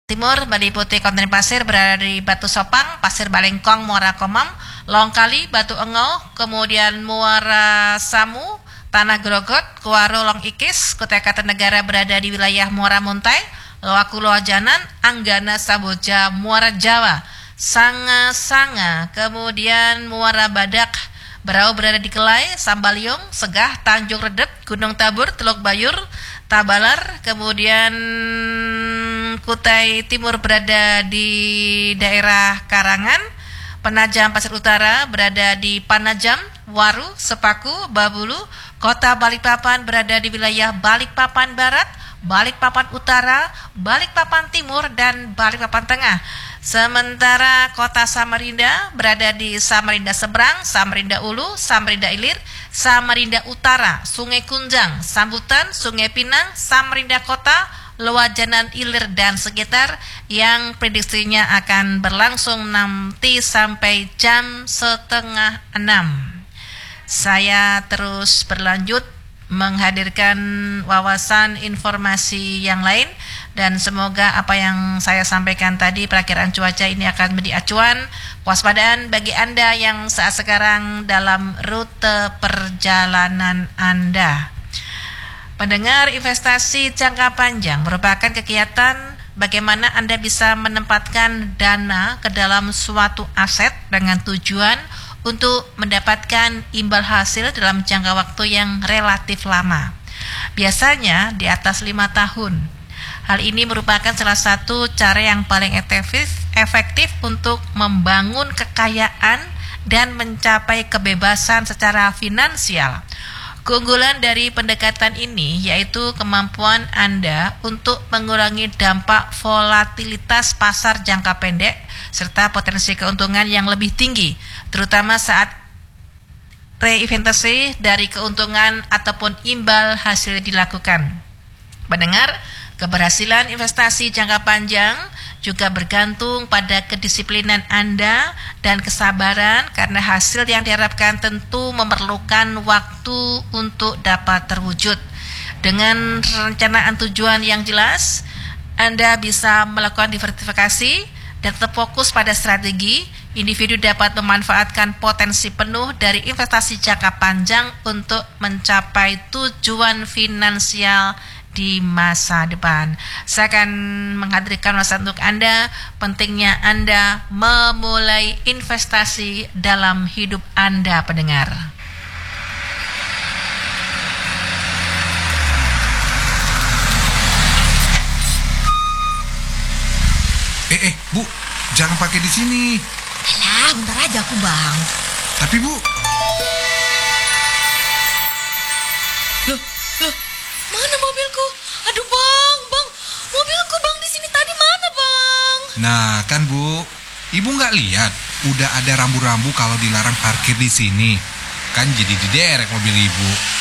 Timur, meliputi kontainer pasir berada di Batu Sopang, Pasir Balengkong, Muara Komam, Longkali, Batu Engau, kemudian Muara Samu, Tanah Grogot, Kuaro Long Ikis, Kutai Kartanegara berada di wilayah Muara Muntai, Loaku Loajanan, Anggana Samboja, Muara Jawa, Sanga-Sanga, kemudian Muara Badak, Berau berada di Kelai, Sambaliung, Segah, Tanjung Redep, Gunung Tabur, Teluk Bayur, Tabalar, kemudian Kutai Timur berada di daerah Karangan, Penajam Pasir Utara berada di Panajam, Waru, Sepaku, Babulu, Kota Balikpapan berada di wilayah Balikpapan Barat, Balikpapan Utara, Balikpapan Timur, dan Balikpapan Tengah. Sementara Kota Samarinda berada di Samarinda Seberang, Samarinda Ulu, Samarinda Ilir, Samarinda Utara, Sungai Kunjang, Sambutan, Sungai Pinang, Samarinda Kota, Loajanan Ilir dan sekitar, yang prediksinya akan berlangsung nanti sampai jam 5:30. Saya terus berlanjut menghadirkan wawasan informasi yang lain, dan semoga apa yang saya sampaikan tadi perakiraan cuaca ini akan menjadi acuan waspadaan bagi Anda yang saat sekarang dalam rute perjalanan Anda. Pendengar, investasi jangka panjang merupakan kegiatan bagaimana Anda bisa menempatkan dana ke dalam suatu aset dengan tujuan untuk mendapatkan imbal hasil dalam jangka waktu yang relatif lama. Biasanya di atas 5 tahun. Hal ini merupakan salah satu cara yang paling efektif untuk membangun kekayaan dan mencapai kebebasan secara finansial. Keunggulan dari pendekatan ini yaitu kemampuan Anda untuk mengurangi dampak volatilitas pasar jangka pendek serta potensi keuntungan yang lebih tinggi, terutama saat reinvestasi dari keuntungan ataupun imbal hasil dilakukan. Mendengar, keberhasilan investasi jangka panjang juga bergantung pada kedisiplinan Anda dan kesabaran, karena hasil yang diharapkan tentu memerlukan waktu untuk dapat terwujud. Dengan perencanaan tujuan yang jelas, Anda bisa melakukan diversifikasi dan tetap fokus pada strategi. Individu dapat memanfaatkan potensi penuh dari investasi jangka panjang untuk mencapai tujuan finansial di masa depan. Saya akan menghadirkan wawasan untuk Anda, pentingnya Anda memulai investasi dalam hidup Anda, pendengar. Bu, jangan pakai di sini. Alah, bentar aja aku, Bang. Tapi Bu. Loh, mana mobilku? Aduh, Bang, mobilku Bang di sini tadi mana, Bang? Nah, kan Bu, Ibu nggak lihat udah ada rambu-rambu kalau dilarang parkir di sini. Kan jadi diderek mobil Ibu.